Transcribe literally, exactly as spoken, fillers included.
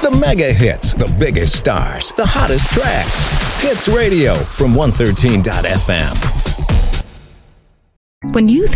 The mega hits, the biggest stars, the hottest tracks. Hits Radio from one thirteen dot f m. When you